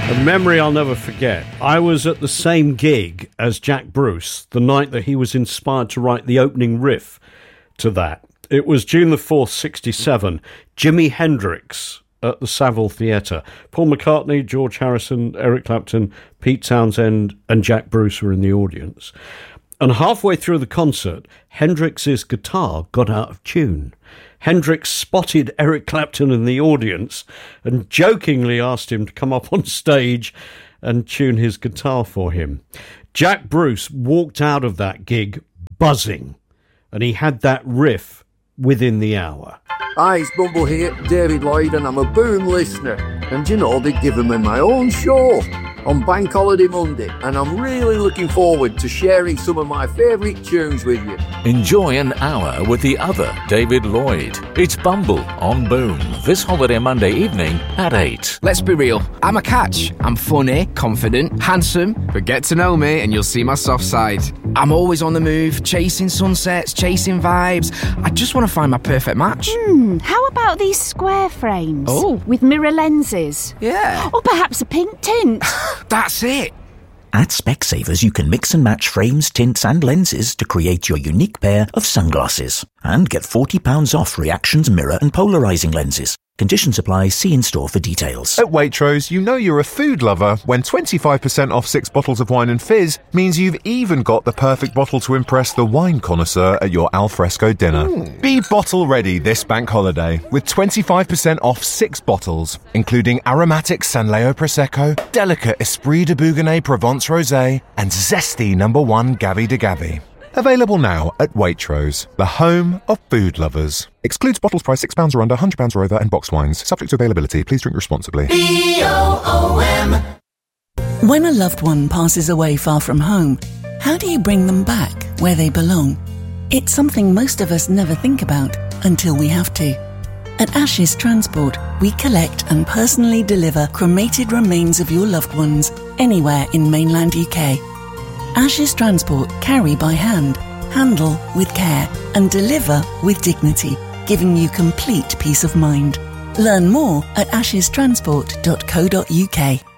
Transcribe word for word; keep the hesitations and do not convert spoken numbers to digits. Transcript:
A memory I'll never forget. I was at the same gig as Jack Bruce the night that he was inspired to write the opening riff to that. It was June the fourth, sixty-seven. Jimi Hendrix at the Savile Theatre. Paul McCartney, George Harrison, Eric Clapton, Pete Townsend and Jack Bruce were in the audience. And halfway through the concert, Hendrix's guitar got out of tune. Hendrix spotted Eric Clapton in the audience and jokingly asked him to come up on stage and tune his guitar for him. Jack Bruce walked out of that gig buzzing, and he had that riff within the hour. Hi, it's Bumble here, David Lloyd, and I'm a Boom listener. And you know, they've given me my own show on Bank Holiday Monday, and I'm really looking forward to sharing some of my favourite tunes with you. Enjoy an hour with the other David Lloyd. It's Bumble on Boom this holiday Monday evening at eight. Let's be real, I'm a catch. I'm funny, confident, handsome, but get to know me and you'll see my soft side. I'm always on the move, chasing sunsets, chasing vibes. I just want to find my perfect match. Hmm, how about these square frames? Oh. With mirror lenses? Yeah. Or perhaps a pink tint? That's it. At Specsavers, you can mix and match frames, tints and lenses to create your unique pair of sunglasses. And get forty pounds off Reactions mirror and polarising lenses. Conditions apply. See in-store for details. At Waitrose, you know you're a food lover when twenty-five percent off six bottles of wine and fizz means you've even got the perfect bottle to impress the wine connoisseur at your alfresco dinner. Mm. Be bottle ready this bank holiday with twenty-five percent off six bottles, including aromatic Sanleo Prosecco, delicate Esprit de Bougonnet Provence Rosé, and zesty number one Gavi de Gavi. Available now at Waitrose, the home of food lovers. Excludes bottles priced six pounds or under, one hundred pounds or over, and boxed wines. Subject to availability. Please drink responsibly. B O O M. When a loved one passes away far from home, how do you bring them back where they belong? It's something most of us never think about until we have to. At Ashes Transport, we collect and personally deliver cremated remains of your loved ones anywhere in mainland U K. Ashes Transport carry by hand, handle with care, and deliver with dignity, giving you complete peace of mind. Learn more at ashes transport dot co dot U K.